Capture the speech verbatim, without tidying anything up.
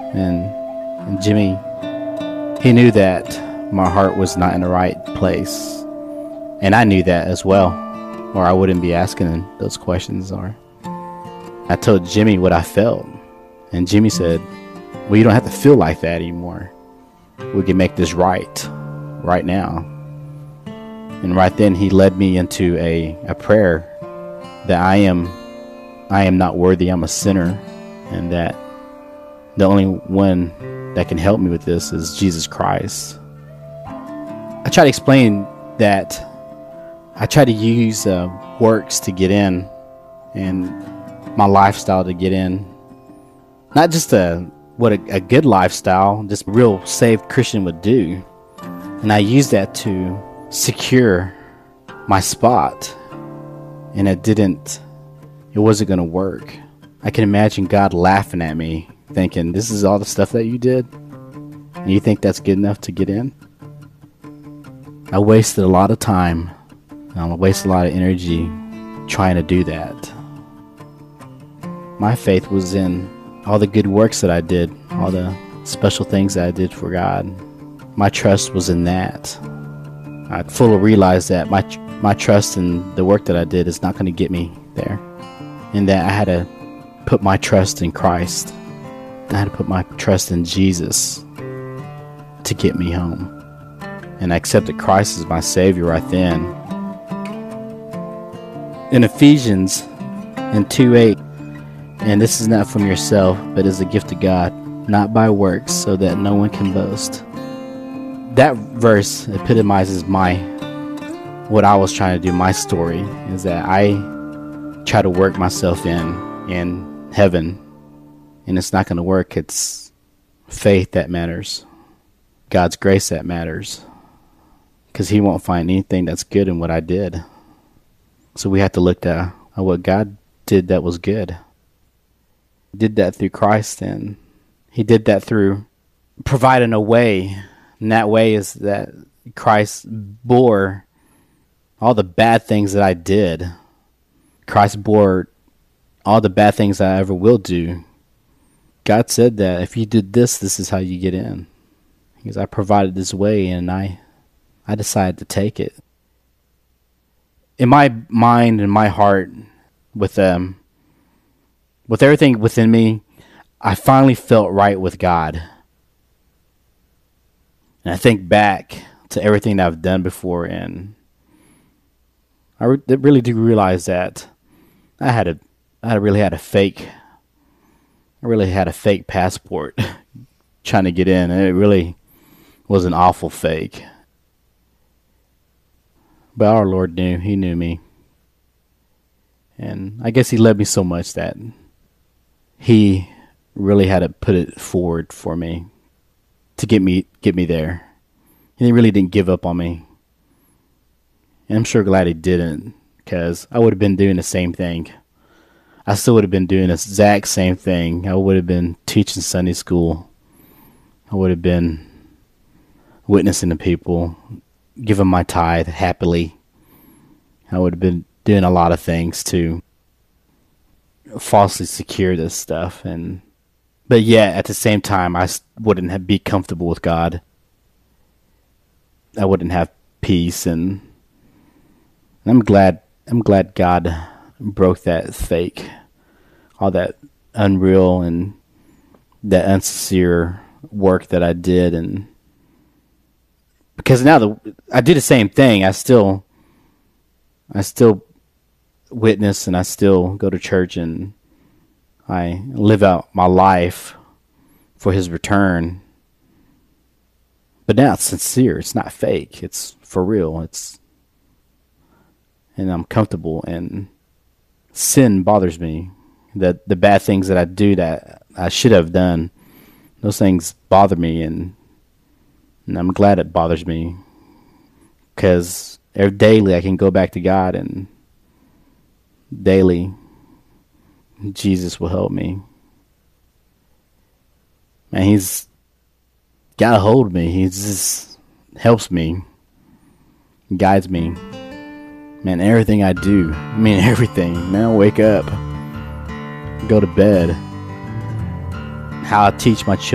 And, and Jimmy, he knew that my heart was not in the right place. And I knew that as well, or I wouldn't be asking those questions. Or I told Jimmy what I felt. And Jimmy said, well, you don't have to feel like that anymore. We can make this right, right now. And right then he led me into a, a prayer that I am I am not worthy, I'm a sinner, and that the only one that can help me with this is Jesus Christ. I try to explain that I try to use uh, works to get in, and my lifestyle to get in. Not just a what a, a good lifestyle, just a real saved Christian would do. And I use that to secure my spot. And it didn't, it wasn't going to work. I can imagine God laughing at me, thinking, this is all the stuff that you did? And you think that's good enough to get in? I wasted a lot of time. I wasted a lot of energy trying to do that. My faith was in all the good works that I did, all the special things that I did for God. My trust was in that. I fully realized that my my trust in the work that I did is not going to get me there, and that I had to put my trust in Christ. I had to put my trust in Jesus to get me home. And I accepted Christ as my Savior right then. In Ephesians in two eight, and this is not from yourself, but is a gift of God, not by works, so that no one can boast. That verse epitomizes my, what I was trying to do, my story, is that I try to work myself in, in heaven, and it's not going to work. It's faith that matters, God's grace that matters, because He won't find anything that's good in what I did. So we have to look at, at what God did that was good. He did that through Christ, and He did that through providing a way, and that way is that Christ bore all the bad things that I did. Christ bore all the bad things I ever will do. God said that if you did this, this is how you get in. Because I provided this way, and I I decided to take it. In my mind and my heart, with um, with everything within me, I finally felt right with God. And I think back to everything that I've done before, and I re- really do realize that I had a, I really had a fake, I really had a fake passport trying to get in, and it really was an awful fake. But our Lord knew, He knew me. And I guess He loved me so much that He really had to put it forward for me to get me get me there. And He really didn't give up on me. And I'm sure glad He didn't, because I would have been doing the same thing. I still would have been doing the exact same thing. I would have been teaching Sunday school. I would have been witnessing to people, giving my tithe happily. I would have been doing a lot of things to falsely secure this stuff, and but yet at the same time I wouldn't have be comfortable with God. I wouldn't have peace, and I'm glad I'm glad God broke that fake, all that unreal and that unsincere work that I did. And because now the I do the same thing. I still I still witness, and I still go to church, and I live out my life for His return. But now it's sincere. It's not fake. It's for real. It's and I'm comfortable, and sin bothers me. That the bad things that I do that I should have done, those things bother me, and and I'm glad it bothers me, because daily I can go back to God, and daily Jesus will help me. And He's got a hold of me. He just helps me, guides me. Man, everything I do, I mean everything. Man, I wake up, go to bed, how I teach my children.